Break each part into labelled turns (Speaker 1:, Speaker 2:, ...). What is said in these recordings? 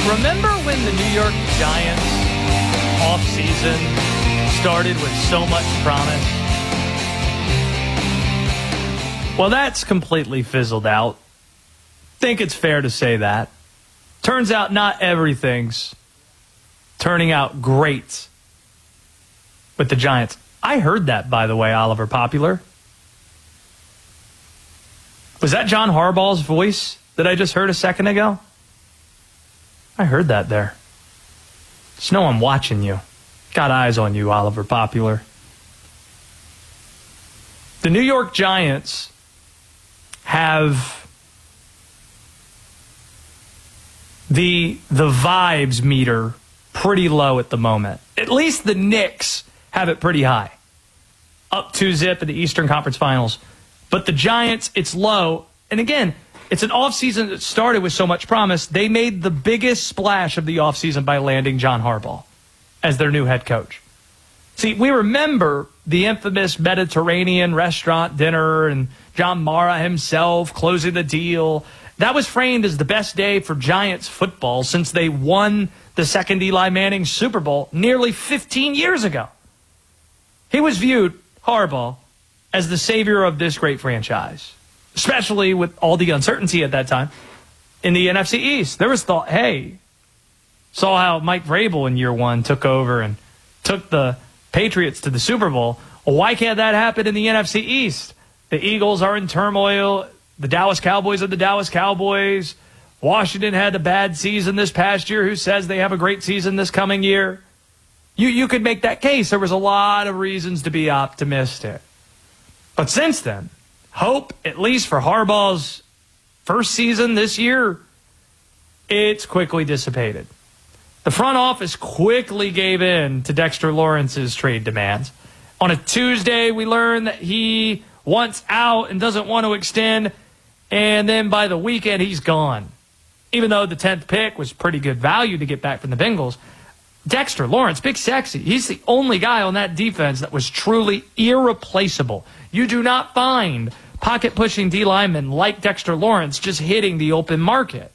Speaker 1: Remember when the New York Giants offseason started with so much promise? Well, that's completely fizzled out. Think it's fair to say that. Turns out not everything's turning out great with the Giants. I heard that, by the way, Oliver Popular. Was that John Harbaugh's voice that I just heard a second ago? I heard that there. Just know I'm watching you. Got eyes on you, Oliver Popular. The New York Giants have the vibes meter pretty low at the moment. At least the Knicks have it pretty high. Up 2-zip in the Eastern Conference Finals. But the Giants, it's low. And again, it's an offseason that started with so much promise. They made the biggest splash of the offseason by landing John Harbaugh as their new head coach. See, we remember the infamous Mediterranean restaurant dinner and John Mara himself closing the deal. That was framed as the best day for Giants football since they won the second Eli Manning Super Bowl nearly 15 years ago. He was viewed, Harbaugh, as the savior of this great franchise, especially with all the uncertainty at that time in the NFC East. There was thought, hey, saw how Mike Vrabel in year one took over and took the Patriots to the Super Bowl. Well, why can't that happen in the NFC East? The Eagles are in turmoil. The Dallas Cowboys are the Dallas Cowboys. Washington had a bad season this past year. Who says they have a great season this coming year? You could make that case. There was a lot of reasons to be optimistic. But since then, hope, at least for Harbaugh's first season this year, it's quickly dissipated. The front office quickly gave in to Dexter Lawrence's trade demands. On a Tuesday, we learned that he wants out and doesn't want to extend, and then by the weekend, he's gone. Even though the 10th pick was pretty good value to get back from the Bengals, Dexter Lawrence, Big Sexy, he's the only guy on that defense that was truly irreplaceable. You do not find pocket-pushing D linemen like Dexter Lawrence just hitting the open market.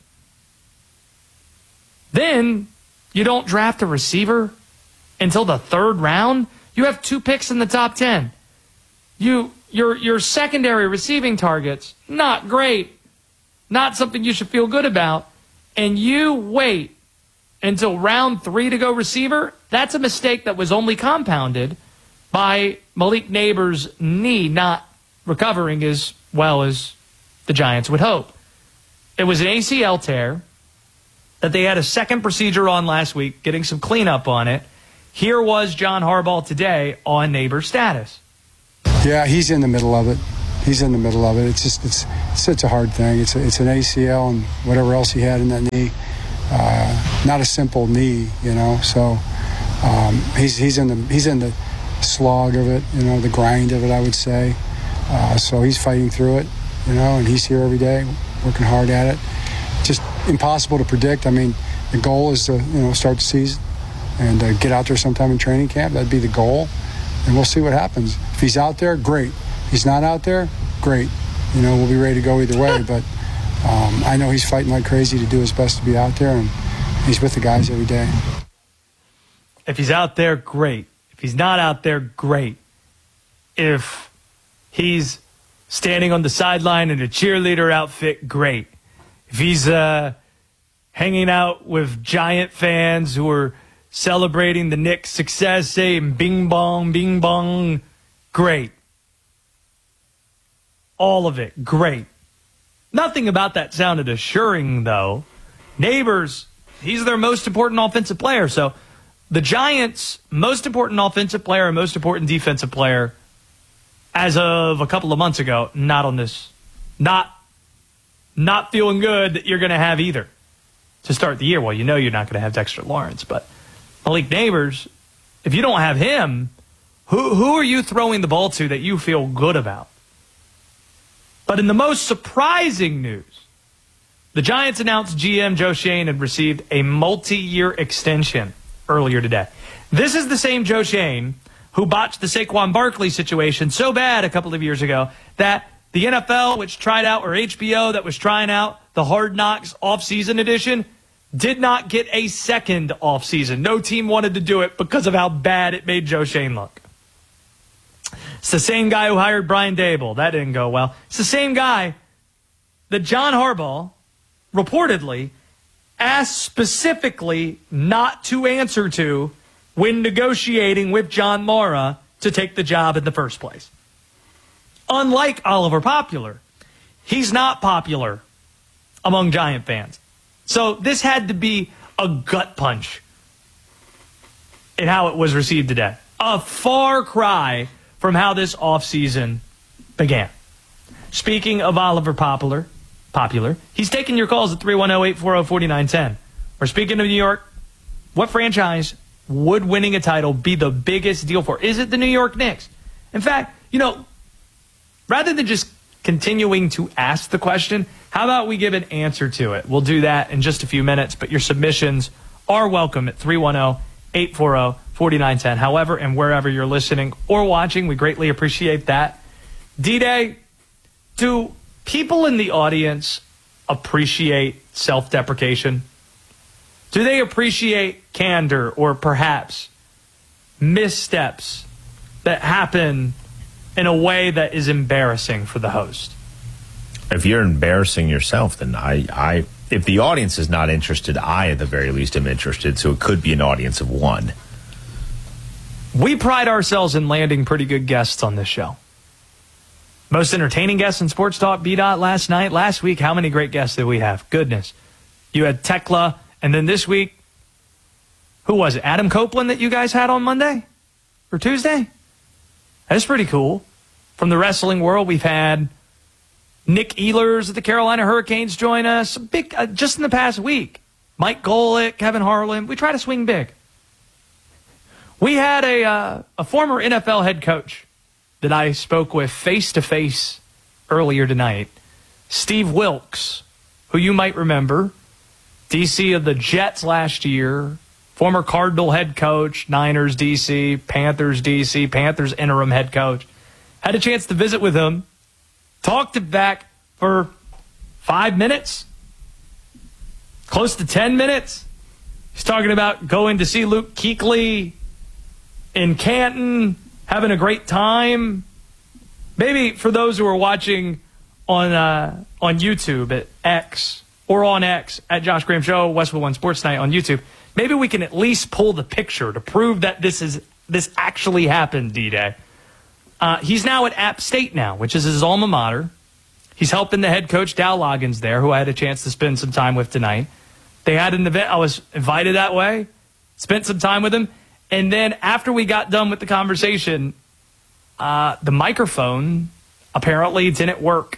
Speaker 1: Then you don't draft a receiver until the third round. You have 2 picks in the top 10. Your secondary receiving targets, not great. Not something you should feel good about. And you wait until round 3 to go receiver. That's a mistake that was only compounded by Malik Neighbors' knee not recovering as well as the Giants would hope. It was an ACL tear that they had a second procedure on last week, getting some cleanup on it. Here was John Harbaugh today on Neighbors' status.
Speaker 2: Yeah, he's in the middle of it. It's such a hard thing. It's an ACL and whatever else he had in that knee. Not a simple knee, So he's in the slog of it, the grind of it, I would say. So he's fighting through it, and he's here every day, working hard at it. Just impossible to predict. I mean, the goal is to start the season and get out there sometime in training camp. That'd be the goal, and we'll see what happens. If he's out there, great. If he's not out there, great. We'll be ready to go either way. But I know he's fighting like crazy to do his best to be out there, and he's with the guys every day.
Speaker 1: If he's out there, great. If he's not out there, great. If he's standing on the sideline in a cheerleader outfit, great. If he's hanging out with Giant fans who are celebrating the Knicks' success, saying bing bong, great. All of it, great. Nothing about that sounded assuring, though. Neighbors, he's their most important offensive player. So the Giants' most important offensive player and most important defensive player, as of a couple of months ago, not on this. Not feeling good that you're going to have either to start the year. Well, you're not going to have Dexter Lawrence, but Malik Neighbors, if you don't have him, who are you throwing the ball to that you feel good about? But in the most surprising news, the Giants announced GM Joe Schoen had received a multi-year extension earlier today. This is the same Joe Schoen who botched the Saquon Barkley situation so bad a couple of years ago that the NFL, which tried out, or HBO that was trying out the Hard Knocks off-season edition, did not get a second offseason. No team wanted to do it because of how bad it made Joe Schoen look. It's the same guy who hired Brian Daboll. That didn't go well. It's the same guy that John Harbaugh reportedly asked specifically not to answer to when negotiating with John Mara to take the job in the first place. Unlike Oliver Popular, he's not popular among Giant fans. So this had to be a gut punch in how it was received today. A far cry from how this offseason began. Speaking of Oliver Popular, he's taking your calls at 310-840-4910. We're speaking of New York. What franchise would winning a title be the biggest deal for? Is it the New York Knicks? In fact, rather than just continuing to ask the question, how about we give an answer to it? We'll do that in just a few minutes, but your submissions are welcome at 310-840-4910. However and wherever you're listening or watching, we greatly appreciate that. D-Day, do people in the audience appreciate self-deprecation? Do they appreciate candor or perhaps missteps that happen in a way that is embarrassing for the host?
Speaker 3: If you're embarrassing yourself, then if the audience is not interested, I at the very least am interested, so it could be an audience of one.
Speaker 1: We pride ourselves in landing pretty good guests on this show. Most entertaining guests in Sports Talk B-Dot last night. Last week, how many great guests did we have? Goodness. You had Tekla, and then this week, who was it? Adam Copeland that you guys had on Monday or Tuesday? That's pretty cool. From the wrestling world, we've had Nick Ehlers of the Carolina Hurricanes join us. Big, just in the past week. Mike Golick, Kevin Harlan. We try to swing big. We had a former NFL head coach that I spoke with face-to-face earlier tonight. Steve Wilks, who you might remember, DC of the Jets last year, former Cardinal head coach, Niners DC, Panthers DC, Panthers interim head coach. Had a chance to visit with him. Talked it back for 5 minutes. Close to 10 minutes. He's talking about going to see Luke Kuechly in Canton, having a great time. Maybe for those who are watching on YouTube at X or on X at Josh Graham Show, Westwood One Sports Night on YouTube, maybe we can at least pull the picture to prove that this actually happened, D-Day. He's now at App State now, which is his alma mater. He's helping the head coach, Dow Loggins, there, who I had a chance to spend some time with tonight. They had an event. I was invited that way, spent some time with him. And then after we got done with the conversation, the microphone apparently didn't work.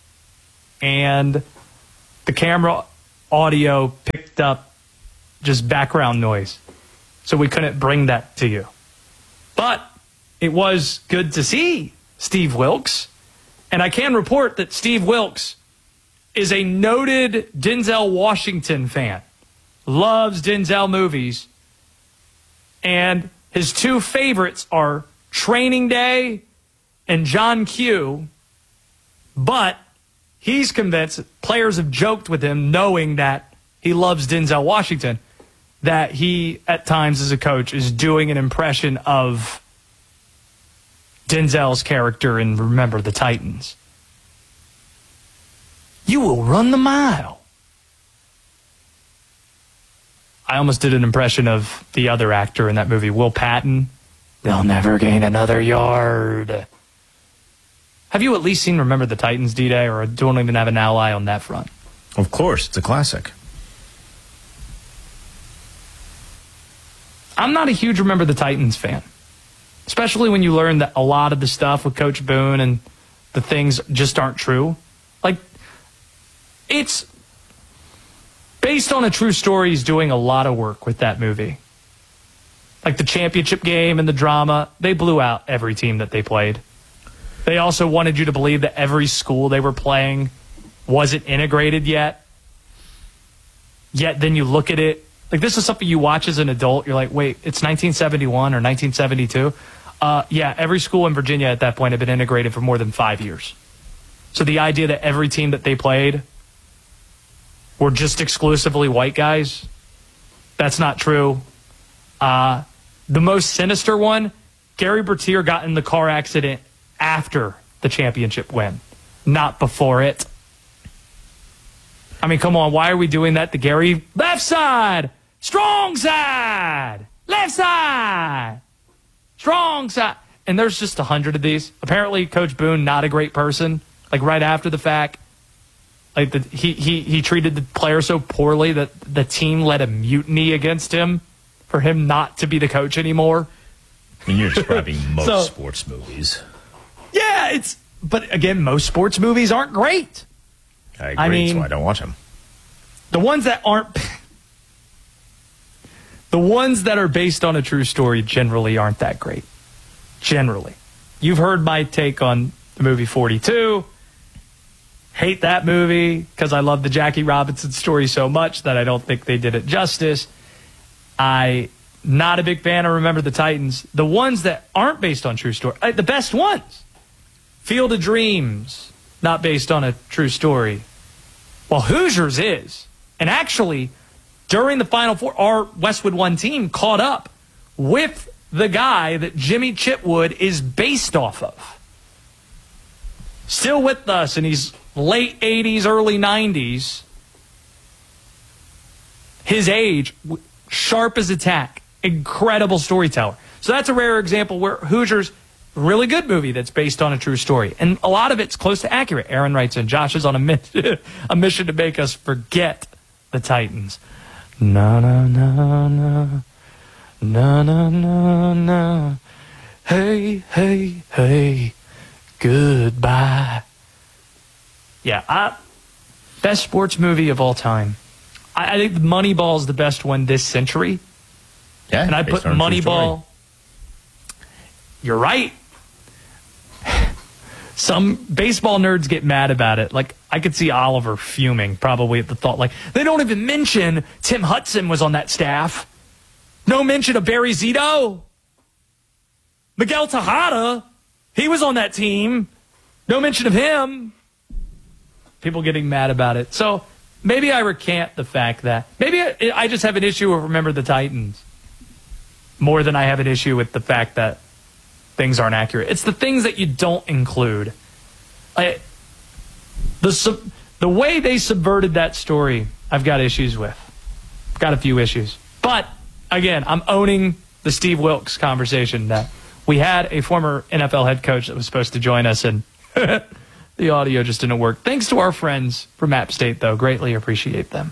Speaker 1: And the camera audio picked up just background noise. So we couldn't bring that to you. But it was good to see Steve Wilks. And I can report that Steve Wilks is a noted Denzel Washington fan. Loves Denzel movies. And his two favorites are Training Day and John Q. But he's convinced, players have joked with him, knowing that he loves Denzel Washington, that he, at times as a coach, is doing an impression of Denzel's character in Remember the Titans. You will run the mile. I almost did an impression of the other actor in that movie, Will Patton. They'll never gain another yard. Have you at least seen Remember the Titans, D-Day, or don't even have an ally on that front?
Speaker 3: Of course, it's a classic.
Speaker 1: I'm not a huge Remember the Titans fan, especially when you learn that a lot of the stuff with Coach Boone and the things just aren't true. Like, it's based on a true story. He's doing a lot of work with that movie. Like the championship game and the drama, they blew out every team that they played. They also wanted you to believe that every school they were playing wasn't integrated yet. Yet then you look at it, like this is something you watch as an adult, you're like, wait, it's 1971 or 1972? Yeah, every school in Virginia at that point had been integrated for more than 5 years. So the idea that every team that they played were just exclusively white guys. That's not true. The most sinister one, Gary Bertier got in the car accident after the championship win, not before it. I mean, come on, why are we doing that to Gary? Left side, strong side, left side, strong side. And there's just 100 of these. Apparently, Coach Boone, not a great person. Like, right after the fact, like he treated the player so poorly that the team led a mutiny against him for him not to be the coach anymore.
Speaker 3: I mean, you're describing most sports movies.
Speaker 1: Yeah, but again, most sports movies aren't great.
Speaker 3: I agree, so I don't watch them.
Speaker 1: The ones that aren't, the ones that are based on a true story generally aren't that great. Generally. You've heard my take on the movie 42. Hate that movie because I love the Jackie Robinson story so much that I don't think they did it justice. Not a big fan of Remember the Titans. The ones that aren't based on true story, the best ones. Field of Dreams, not based on a true story. Well, Hoosiers is. And actually, during the Final Four, our Westwood One team caught up with the guy that Jimmy Chitwood is based off of. Still with us, and he's late 80s, early 90s. His age, sharp as a tack, incredible storyteller. So that's a rare example where Hoosiers, really good movie that's based on a true story. And a lot of it's close to accurate. Aaron writes in, Josh is on a mission to make us forget the Titans. Na, na, na, na. Na, na, na, na. Hey, hey, hey. Goodbye. Yeah, best sports movie of all time. I think Moneyball is the best one this century.
Speaker 3: Yeah,
Speaker 1: and I put Moneyball. You're right. Some baseball nerds get mad about it. Like, I could see Oliver fuming probably at the thought. Like, they don't even mention Tim Hudson was on that staff. No mention of Barry Zito. Miguel Tejada, he was on that team. No mention of him. People getting mad about it. So maybe I recant the fact that maybe I just have an issue with Remember the Titans more than I have an issue with the fact that things aren't accurate. It's the things that you don't include. The way they subverted that story, I've got issues with. I've got a few issues. But, again, I'm owning the Steve Wilkes conversation that we had a former NFL head coach that was supposed to join us, and the audio just didn't work. Thanks to our friends from App State, though. Greatly appreciate them.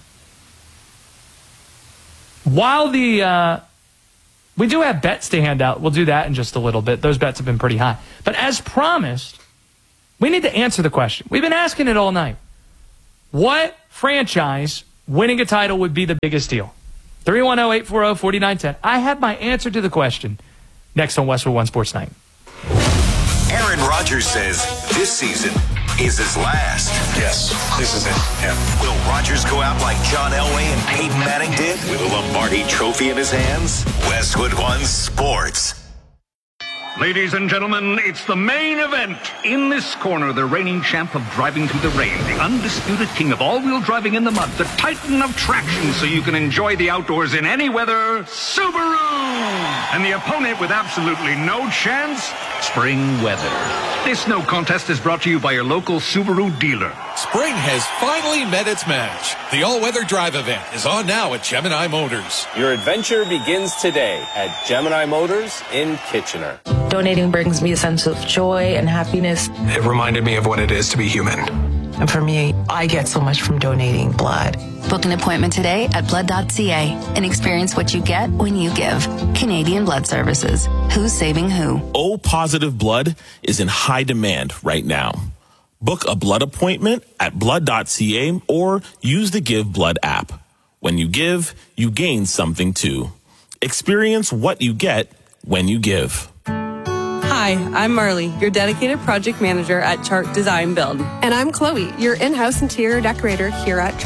Speaker 1: While we do have bets to hand out. We'll do that in just a little bit. Those bets have been pretty high. But as promised, we need to answer the question. We've been asking it all night. What franchise winning a title would be the biggest deal? 310-840-4910. I have my answer to the question next on Westwood One Sports Night.
Speaker 4: Aaron Rodgers says this season is his last.
Speaker 5: Yes, this is it. Yeah.
Speaker 4: Will Rodgers go out like John Elway and Peyton Manning did with a Lombardi trophy in his hands? Westwood One Sports.
Speaker 6: Ladies and gentlemen, it's the main event. In this corner, the reigning champ of driving through the rain, the undisputed king of all-wheel driving in the mud, the titan of traction so you can enjoy the outdoors in any weather, Subaru! And the opponent with absolutely no chance, spring weather. This no contest is brought to you by your local Subaru dealer.
Speaker 5: Spring has finally met its match. The all-weather drive event is on now at Gemini Motors.
Speaker 7: Your adventure begins today at Gemini Motors in Kitchener.
Speaker 8: Donating brings me a sense of joy and happiness.
Speaker 9: It reminded me of what it is to be human.
Speaker 8: And for me, I get so much from donating blood.
Speaker 10: Book an appointment today at blood.ca and experience what you get when you give. Canadian Blood Services. Who's saving who?
Speaker 11: O-positive blood is in high demand right now. Book a blood appointment at blood.ca or use the Give Blood app. When you give, you gain something too. Experience what you get when you give.
Speaker 12: Hi, I'm Marley, your dedicated project manager at Chart Design Build.
Speaker 13: And I'm Chloe, your in-house interior decorator here at Chart.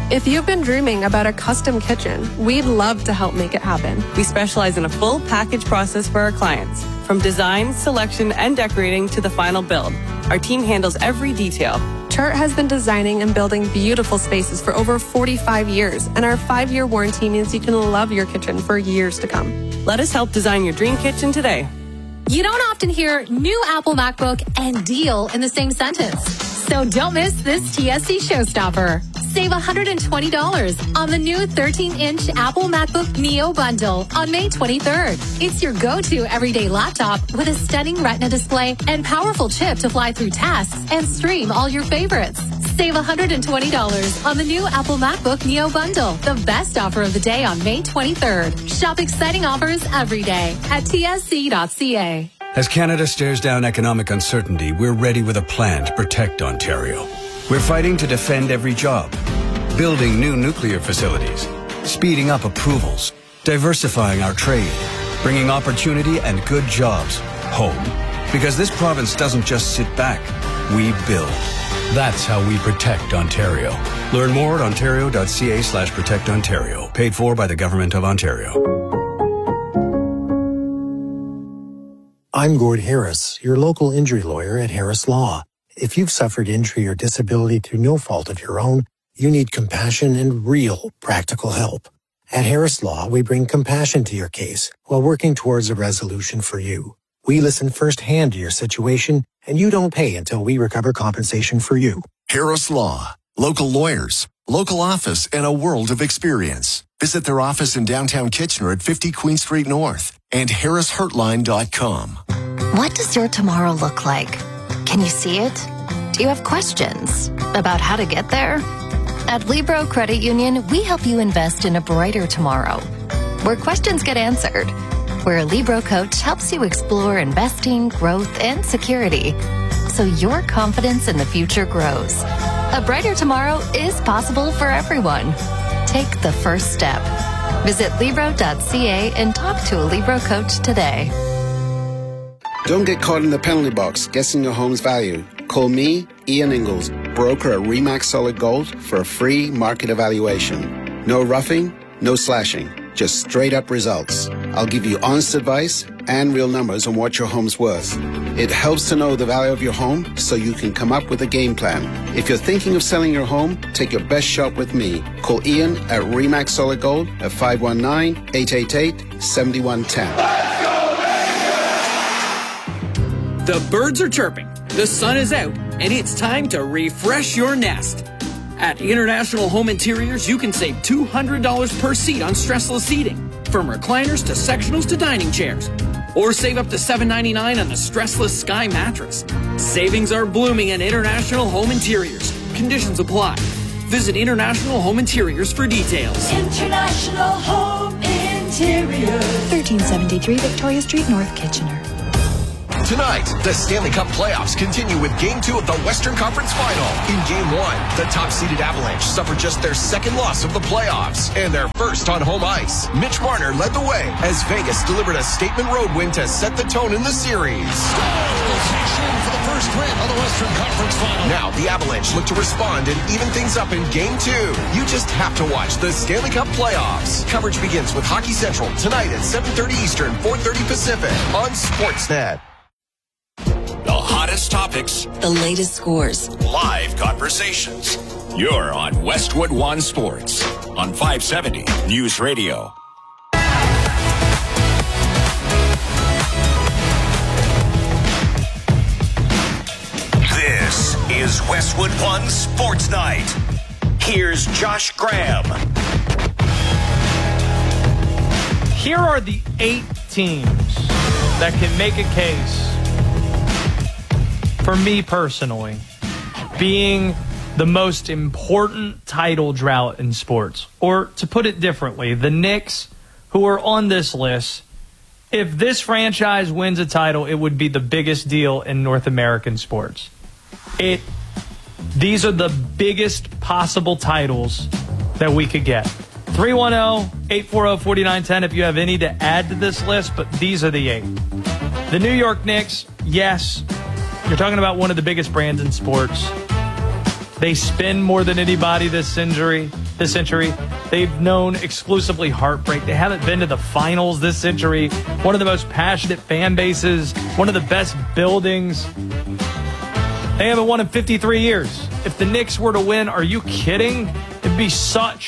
Speaker 13: If you've been dreaming about a custom kitchen, we'd love to help make it happen.
Speaker 12: We specialize in a full package process for our clients, from design, selection, and decorating to the final build. Our team handles every detail.
Speaker 13: Chart has been designing and building beautiful spaces for over 45 years, and our 5-year warranty means you can love your kitchen for years to come.
Speaker 12: Let us help design your dream kitchen today.
Speaker 14: You don't often hear new Apple MacBook and deal in the same sentence. So don't miss this TSC showstopper. Save $120 on the new 13-inch Apple MacBook Neo bundle on May 23rd. It's your go-to everyday laptop with a stunning Retina display and powerful chip to fly through tasks and stream all your favorites. Save $120 on the new Apple MacBook Neo bundle, the best offer of the day on May 23rd. Shop exciting offers every day at tsc.ca.
Speaker 15: As Canada stares down economic uncertainty, we're ready with a plan to protect Ontario. We're fighting to defend every job, building new nuclear facilities, speeding up approvals, diversifying our trade, bringing opportunity and good jobs home. Because this province doesn't just sit back, we build. That's how we protect Ontario. Learn more at ontario.ca/protectontario. Paid for by the Government of Ontario.
Speaker 16: I'm Gord Harris, your local injury lawyer at Harris Law. If you've suffered injury or disability through no fault of your own, you need compassion and real practical help. At Harris Law, we bring compassion to your case while working towards a resolution for you. We listen firsthand to your situation, and you don't pay until we recover compensation for you.
Speaker 17: Harris Law. Local lawyers, local office, and a world of experience. Visit their office in downtown Kitchener at 50 Queen Street North and harrishurtline.com.
Speaker 18: What does your tomorrow look like? Can you see it? Do you have questions about how to get there? At Libro Credit Union, we help you invest in a brighter tomorrow, where questions get answered, where a Libro coach helps you explore investing, growth, and security, so your confidence in the future grows. A brighter tomorrow is possible for everyone. Take the first step. Visit Libro.ca and talk to a Libro coach today.
Speaker 19: Don't get caught in the penalty box guessing your home's value. Call me, Ian Ingalls, broker at RE/MAX Solid Gold, for a free market evaluation. No roughing, no slashing, just straight up results. I'll give you honest advice and real numbers on what your home's worth. It helps to know the value of your home so you can come up with a game plan. If you're thinking of selling your home, take your best shot with me. Call Ian at RE/MAX Solid Gold at 519-888-7110.
Speaker 20: The birds are chirping, the sun is out, and it's time to refresh your nest. At International Home Interiors, you can save $200 per seat on stressless seating, from recliners to sectionals to dining chairs. Or save up to $7.99 on the stressless Sky mattress. Savings are blooming at International Home Interiors. Conditions apply. Visit International Home Interiors for details.
Speaker 21: International Home Interiors.
Speaker 22: 1373 Victoria Street, North Kitchener.
Speaker 23: Tonight, the Stanley Cup playoffs continue with Game 2 of the Western Conference Final. In Game 1, the top-seeded Avalanche suffered just their second loss of the playoffs and their first on home ice. Mitch Marner led the way as Vegas delivered a statement road win to set the tone in the series.
Speaker 21: For the first win of the Western Conference Final.
Speaker 23: Now, the Avalanche look to respond and even things up in Game 2. You just have to watch the Stanley Cup playoffs. Coverage begins with Hockey Central tonight at 7:30 Eastern, 4:30 Pacific on Sportsnet.
Speaker 4: The hottest topics,
Speaker 24: the latest scores,
Speaker 4: live conversations. You're on Westwood One Sports on 570 News Radio. This is Westwood One Sports Night. Here's Josh Graham.
Speaker 1: Here are the 8 teams that can make a case for me personally being the most important title drought in sports. Or to put it differently, the Knicks, who are on this list, if this franchise wins a title, it would be the biggest deal in North American sports. These are the biggest possible titles that we could get. 310-840-4910 if you have any to add to this list, but these are the 8. The New York Knicks, yes, you're talking about one of the biggest brands in sports. They spend more than anybody this century. this century. They've known exclusively heartbreak. They haven't been to the finals this century. One of the most passionate fan bases, one of the best buildings. They haven't won in 53 years. If the Knicks were to win, are you kidding? It'd be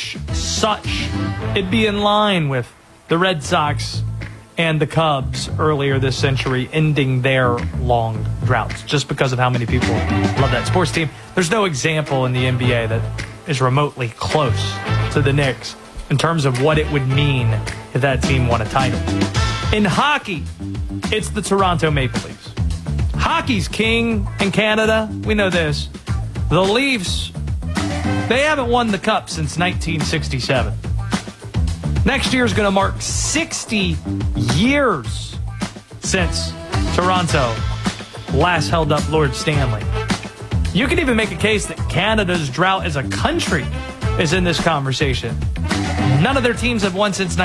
Speaker 1: it'd be in line with the Red Sox and the Cubs earlier this century, ending their long droughts just because of how many people love that sports team. There's no example in the NBA that is remotely close to the Knicks in terms of what it would mean if that team won a title. In hockey, it's the Toronto Maple Leafs. Hockey's king in Canada. We know this. The Leafs, they haven't won the cup since 1967. Next year is going to mark 60 years since Toronto last held up Lord Stanley. You can even make a case that Canada's drought as a country is in this conversation. None of their teams have won since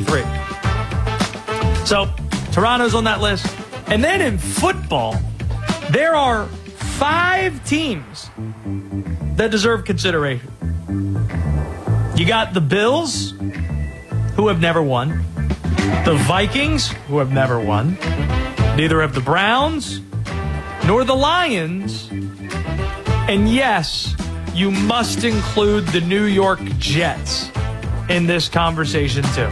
Speaker 1: 1993. So, Toronto's on that list. And then in football, there are 5 teams that deserve consideration. You got the Bills, who have never won. The Vikings, who have never won. Neither have the Browns, nor the Lions. And yes, you must include the New York Jets in this conversation too.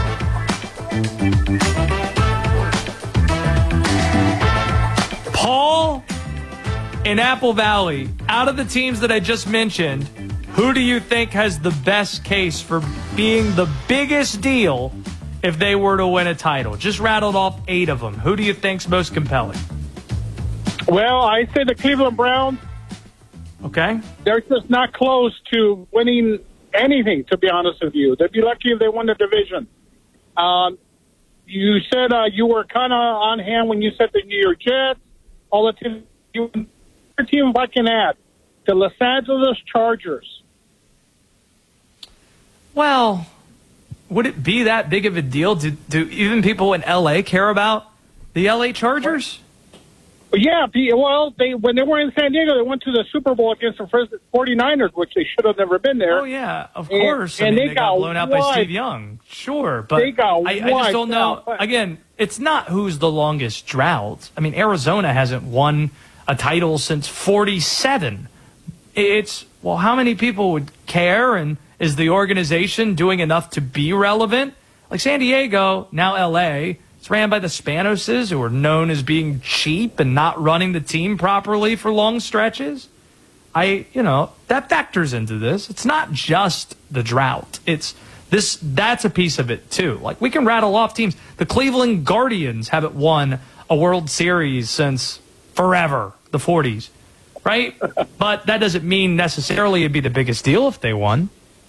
Speaker 1: Paul, in Apple Valley, out of the teams that I just mentioned, who do you think has the best case for being the biggest deal if they were to win a title? Just rattled off 8 of them. Who do you think's most compelling?
Speaker 2: Well, I say the Cleveland Browns.
Speaker 1: Okay.
Speaker 2: They're just not close to winning anything, to be honest with you. They'd be lucky if they won the division. You said you were kind of on hand when you said the New York Jets. All the teams, your team, if I can add, the Los Angeles Chargers.
Speaker 1: Well, would it be that big of a deal? Do even people in L.A. care about the L.A. Chargers?
Speaker 2: Yeah, well, when they were in San Diego, they went to the Super Bowl against the 49ers, which they should have never been there.
Speaker 1: Oh, yeah, of course. And they got blown out by Steve Young. Sure, but I just don't know. Again, it's not who's the longest drought. I mean, Arizona hasn't won a title since 47. It's, well, how many people would care, and is the organization doing enough to be relevant? Like San Diego, now L.A., it's ran by the Spanoses, who are known as being cheap and not running the team properly for long stretches. That factors into this. It's not just the drought. That's a piece of it too. Like, we can rattle off teams. The Cleveland Guardians haven't won a World Series since forever, the 40s, right? But that doesn't mean necessarily it'd be the biggest deal if they won.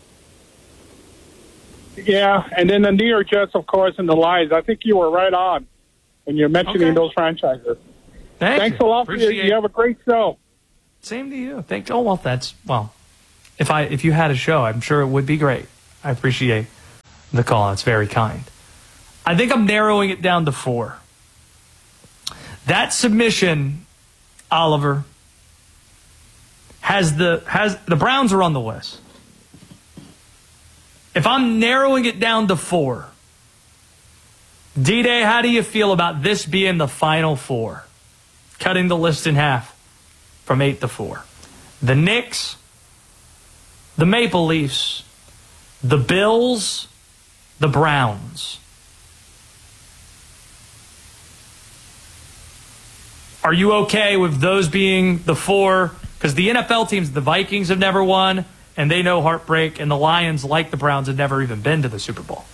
Speaker 2: Yeah, and then the New York Jets, of course, and the Lions. I think you were right on when you're mentioning those franchises. Thanks a lot. You have a great show.
Speaker 1: Same to you. Thanks. Oh, well, if you had a show, I'm sure it would be great. I appreciate the call. It's very kind. I think I'm narrowing it down to 4. That submission, Oliver, has the Browns are on the list. If I'm narrowing it down to 4, D-Day, how do you feel about this being the final 4? Cutting the list in half from 8 to 4. The Knicks, the Maple Leafs, the Bills, the Browns. Are you okay with those being the 4? Because the NFL teams, the Vikings have never won, and they know heartbreak, and the Lions, like the Browns, have never even been to the Super Bowl.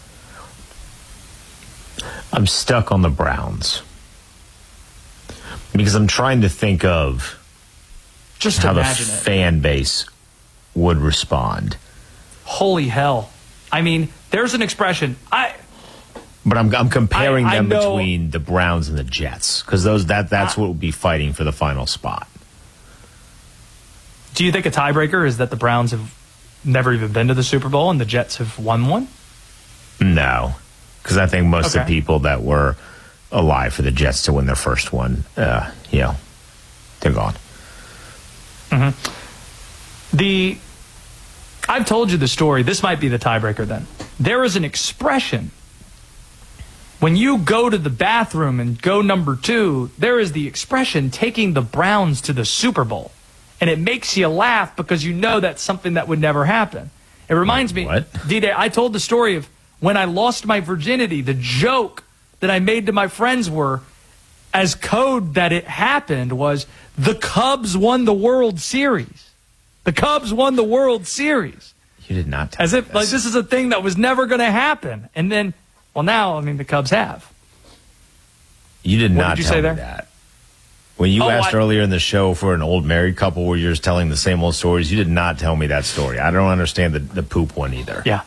Speaker 3: I'm stuck on the Browns because I'm trying to think of
Speaker 1: just
Speaker 3: how the fan base would respond.
Speaker 1: Holy hell. I mean, there's an expression.
Speaker 3: But I'm comparing them between the Browns and the Jets, because that's what would be fighting for the final spot.
Speaker 1: Do you think a tiebreaker is that the Browns have never even been to the Super Bowl and the Jets have won one?
Speaker 3: No, because I think most of the people that were alive for the Jets to win their first one, they're gone.
Speaker 1: Mm-hmm. I've told you the story. This might be the tiebreaker then. There is an expression. When you go to the bathroom and go number 2, there is the expression taking the Browns to the Super Bowl. And it makes you laugh because you know that's something that would never happen. It reminds me, D-Day, I told the story of when I lost my virginity. The joke that I made to my friends were, as code that it happened, was the Cubs won the World Series. The Cubs won the World Series.
Speaker 3: You did not tell
Speaker 1: As if like this is a thing that was never going to happen. And then, well, now, I mean, the Cubs have.
Speaker 3: You did not
Speaker 1: What did you
Speaker 3: tell
Speaker 1: say
Speaker 3: me
Speaker 1: there?
Speaker 3: that. When you asked earlier in the show for an old married couple where you're just telling the same old stories, you did not tell me that story. I don't understand the poop one either.
Speaker 1: Yeah.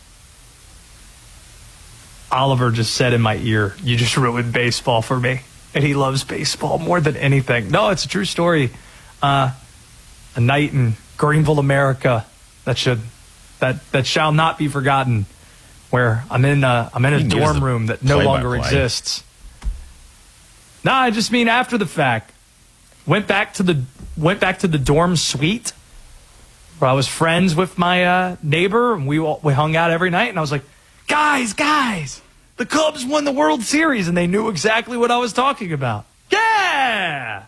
Speaker 1: Oliver just said in my ear, you just ruined baseball for me. And he loves baseball more than anything. No, it's a true story. A night in Greenville, America, that shall not be forgotten, where I'm in a dorm room that no longer exists. No, I just mean after the fact. Went back to the dorm suite where I was friends with my neighbor, and we hung out every night. And I was like, guys, the Cubs won the World Series, and they knew exactly what I was talking about. Yeah.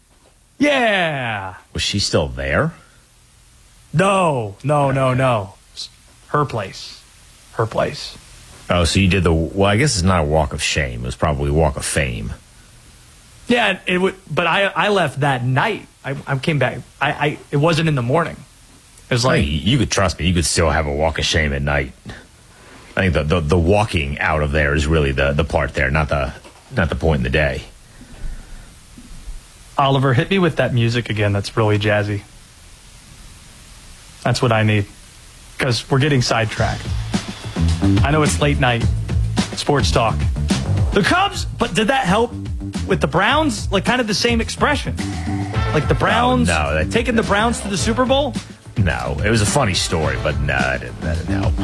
Speaker 3: Was she still there?
Speaker 1: No. Her place.
Speaker 3: Oh, so you did I guess it's not a walk of shame. It was probably a walk of fame.
Speaker 1: Yeah, but I left that night. I came back. It wasn't in the morning. It was like,
Speaker 3: you could trust me. You could still have a walk of shame at night. I think the walking out of there is really the part there, not the point in the day.
Speaker 1: Oliver, hit me with that music again. That's really jazzy. That's what I need, because we're getting sidetracked. I know it's late night sports talk. The Cubs, but did that help with the Browns? Like kind of the same expression. Like the Browns taking the Browns to the Super Bowl?
Speaker 3: No, it was a funny story, but no, that didn't help.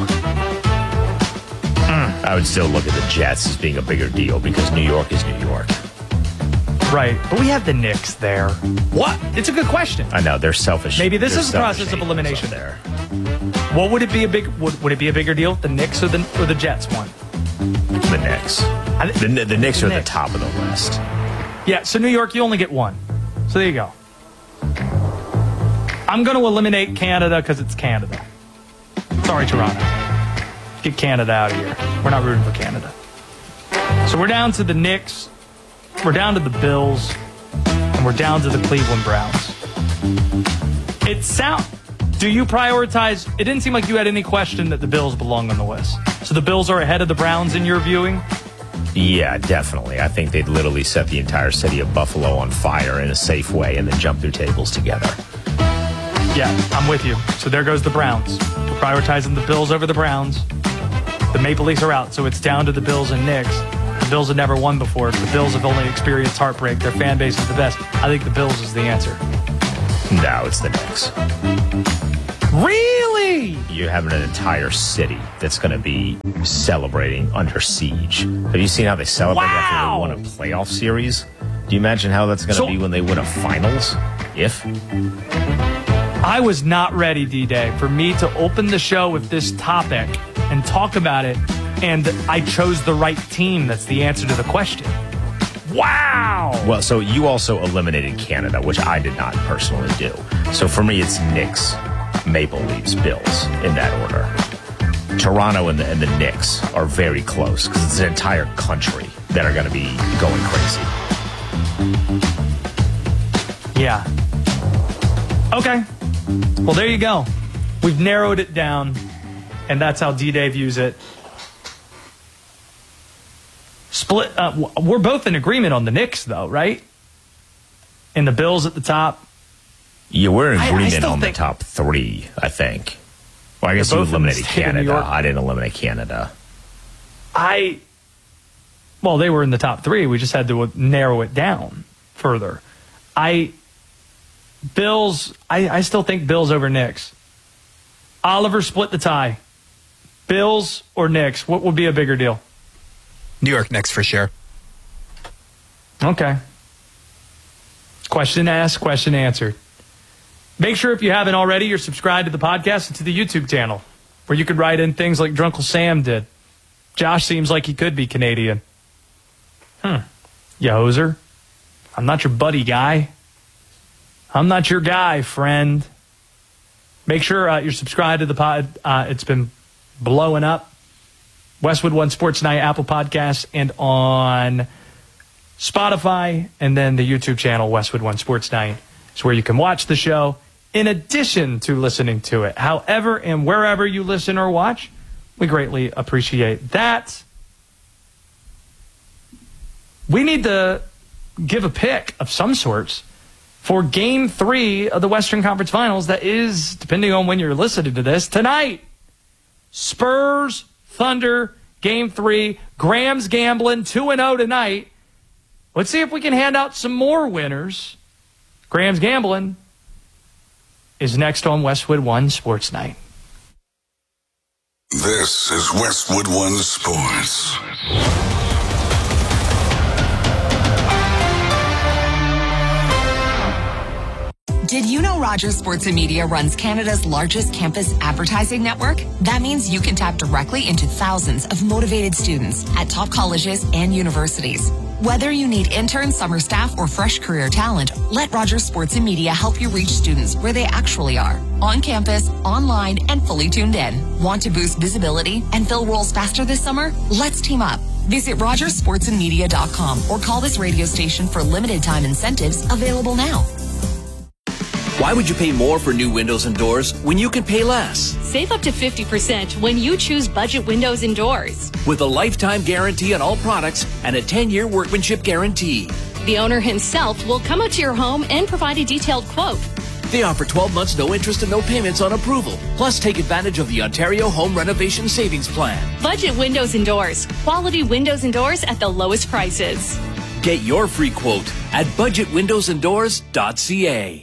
Speaker 3: I would still look at the Jets as being a bigger deal because New York is New York.
Speaker 1: Right, but we have the Knicks there. What? It's a good question.
Speaker 3: I know, they're selfish.
Speaker 1: Maybe this is the process of elimination there. What would it be would it be a bigger deal if the Knicks or the Jets won?
Speaker 3: The Knicks. The Knicks are at the top of the list.
Speaker 1: Yeah, so New York, you only get one. So there you go. I'm going to eliminate Canada because it's Canada. Sorry, Toronto. Get Canada out of here. We're not rooting for Canada. So we're down to the Knicks. We're down to the Bills. And we're down to the Cleveland Browns. Do you prioritize? It didn't seem like you had any question that the Bills belong on the list. So the Bills are ahead of the Browns in your viewing?
Speaker 3: Yeah, definitely. I think they'd literally set the entire city of Buffalo on fire in a safe way and then jump through tables together.
Speaker 1: Yeah, I'm with you. So there goes the Browns. We're prioritizing the Bills over the Browns. The Maple Leafs are out, so it's down to the Bills and Knicks. The Bills have never won before. The Bills have only experienced heartbreak. Their fan base is the best. I think the Bills is the answer.
Speaker 3: No, it's the Knicks.
Speaker 1: Really?
Speaker 3: You're having an entire city that's going to be celebrating under siege. Have you seen how they celebrate after they won a playoff series? Do you imagine how that's going to be when they win a finals?
Speaker 1: I was not ready, D-Day, for me to open the show with this topic and talk about it, and I chose the right team. That's the answer to the question. Wow!
Speaker 3: Well, so you also eliminated Canada, which I did not personally do. So for me, it's Knicks, Maple Leafs, Bills in that order. Toronto and the Knicks are very close because it's an entire country that are going to be going crazy.
Speaker 1: Yeah. Okay. Well, there you go. We've narrowed it down, and that's how D-Day views it. Split. We're both in agreement on the Knicks, though, right? And the Bills at the top.
Speaker 3: Yeah, we're in agreement on the top three, I think. Well, I guess you eliminated Canada. I didn't eliminate Canada.
Speaker 1: Well, they were in the top three. We just had to narrow it down further. Bills, I still think Bills over Knicks. Oliver, split the tie. Bills or Knicks? What would be a bigger deal?
Speaker 9: New York Knicks for sure.
Speaker 1: Okay. Question asked, question answered. Make sure if you haven't already, you're subscribed to the podcast and to the YouTube channel, where you could write in things like Drunkle Sam did. Josh seems like he could be Canadian. You hoser. I'm not your buddy guy. I'm not your guy, friend. Make sure you're subscribed to the pod. It's been blowing up. Westwood One Sports Night, Apple Podcasts, and on Spotify. And then the YouTube channel, Westwood One Sports Night, is where you can watch the show in addition to listening to it. However and wherever you listen or watch, we greatly appreciate that. We need to give a pick of some sorts for Game 3 of the Western Conference Finals. That is, depending on when you're listening to this, tonight. Spurs, Thunder, Game 3. Graham's gambling 2-0 tonight. Let's see if we can hand out some more winners. Graham's gambling is next on Westwood One Sports Night.
Speaker 5: This is Westwood One Sports.
Speaker 6: Did you know Rogers Sports & Media runs Canada's largest campus advertising network? That means you can tap directly into thousands of motivated students at top colleges and universities. Whether you need interns, summer staff, or fresh career talent, let Rogers Sports & Media help you reach students where they actually are. On campus, online, and fully tuned in. Want to boost visibility and fill roles faster this summer? Let's team up. Visit RogersSportsandMedia.com or call this radio station for limited time incentives available now.
Speaker 20: Why would you pay more for new windows and doors when you can pay less?
Speaker 7: Save up to 50% when you choose Budget Windows and Doors.
Speaker 20: With a lifetime guarantee on all products and a 10-year workmanship guarantee.
Speaker 7: The owner himself will come out to your home and provide a detailed quote.
Speaker 20: They offer 12 months, no interest and no payments on approval. Plus, take advantage of the Ontario Home Renovation Savings Plan.
Speaker 7: Budget Windows and Doors. Quality windows and doors at the lowest prices.
Speaker 20: Get your free quote at budgetwindowsanddoors.ca.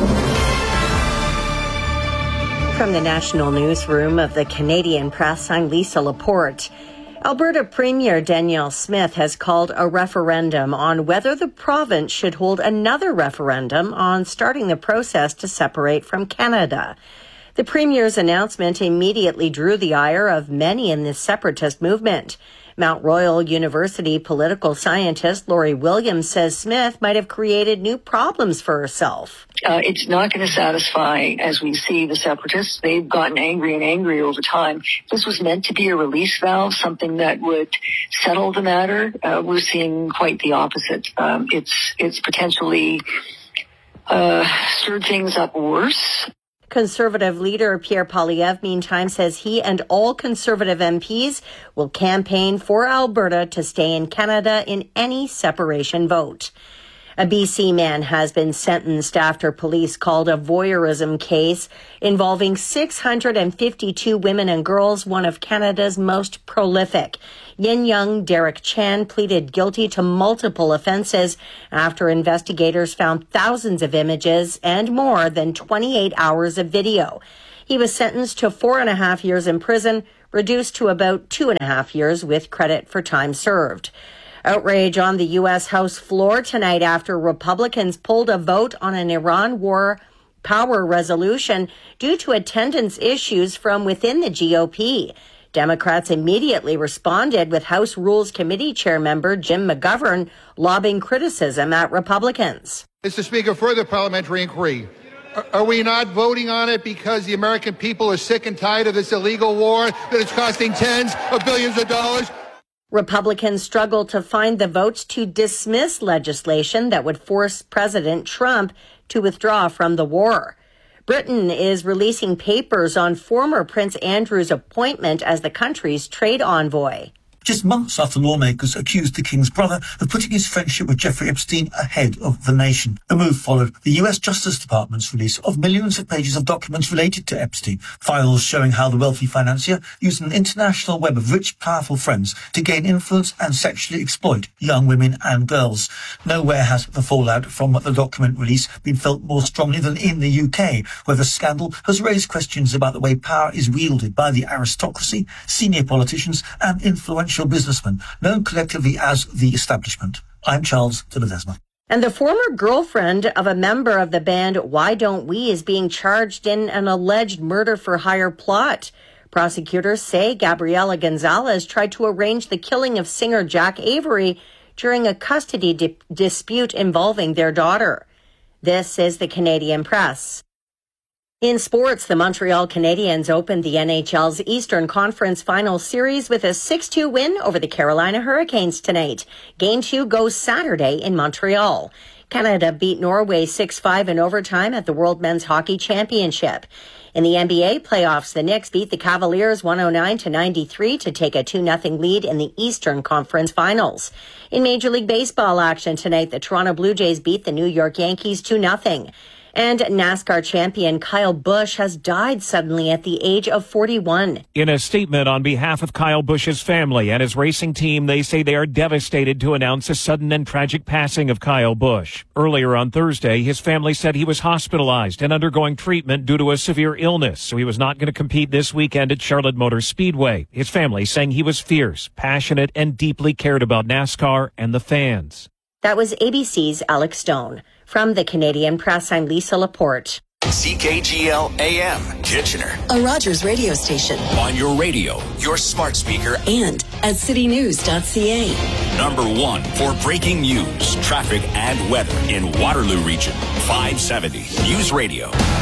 Speaker 24: From the National Newsroom of the Canadian Press, I'm Lisa Laporte. Alberta Premier Danielle Smith has called a referendum on whether the province should hold another referendum on starting the process to separate from Canada. The Premier's announcement immediately drew the ire of many in the separatist movement. Mount Royal University political scientist Laurie Williams says Smith might have created new problems for herself.
Speaker 25: It's not going to satisfy, as we see, the separatists. They've gotten angry and angry over time. This was meant to be a release valve, something that would settle the matter. We're seeing quite the opposite. It's potentially stirred things up worse.
Speaker 24: Conservative leader Pierre Poilievre, meantime, says he and all Conservative MPs will campaign for Alberta to stay in Canada in any separation vote. A BC man has been sentenced after police called a voyeurism case involving 652 women and girls, one of Canada's most prolific. Yin Young Derek Chan pleaded guilty to multiple offenses after investigators found thousands of images and more than 28 hours of video. He was sentenced to 4.5 years in prison, reduced to about 2.5 years with credit for time served. Outrage on the U.S. House floor tonight after Republicans pulled a vote on an Iran war power resolution due to attendance issues from within the GOP. Democrats immediately responded with House Rules Committee Chair member Jim McGovern lobbing criticism at Republicans.
Speaker 26: Mr. Speaker, further parliamentary inquiry. Are we not voting on it because the American people are sick and tired of this illegal war that is costing tens of billions of dollars?
Speaker 24: Republicans struggled to find the votes to dismiss legislation that would force President Trump to withdraw from the war. Britain is releasing papers on former Prince Andrew's appointment as the country's trade envoy.
Speaker 27: Just months after lawmakers accused the King's brother of putting his friendship with Jeffrey Epstein ahead of the nation. The move followed the US Justice Department's release of millions of pages of documents related to Epstein, files showing how the wealthy financier used an international web of rich, powerful friends to gain influence and sexually exploit young women and girls. Nowhere has the fallout from the document release been felt more strongly than in the UK, where the scandal has raised questions about the way power is wielded by the aristocracy, senior politicians and influential businessmen, known collectively as the establishment. I'm Charles de Ledesma.
Speaker 24: And the former girlfriend of a member of the band Why Don't We is being charged in an alleged murder-for-hire plot. Prosecutors say Gabriela Gonzalez tried to arrange the killing of singer Jack Avery during a custody dispute involving their daughter. This is the Canadian Press. In sports, the Montreal Canadiens opened the NHL's Eastern Conference Final Series with a 6-2 win over the Carolina Hurricanes tonight. Game 2 goes Saturday in Montreal. Canada beat Norway 6-5 in overtime at the World Men's Hockey Championship. In the NBA playoffs, the Knicks beat the Cavaliers 109-93 to take a 2-0 lead in the Eastern Conference Finals. In Major League Baseball action tonight, the Toronto Blue Jays beat the New York Yankees 2-0. And NASCAR champion Kyle Busch has died suddenly at the age of 41.
Speaker 8: In a statement on behalf of Kyle Busch's family and his racing team, they say they are devastated to announce a sudden and tragic passing of Kyle Busch. Earlier on Thursday, his family said he was hospitalized and undergoing treatment due to a severe illness, so he was not going to compete this weekend at Charlotte Motor Speedway. His family saying he was fierce, passionate, and deeply cared about NASCAR and the fans.
Speaker 24: That was ABC's Alex Stone. From the Canadian Press, I'm Lisa Laporte.
Speaker 4: CKGL AM, Kitchener.
Speaker 10: A Rogers radio station.
Speaker 4: On your radio, your smart speaker,
Speaker 10: and at citynews.ca.
Speaker 4: Number 1 for breaking news, traffic, and weather in Waterloo Region. 570 News Radio.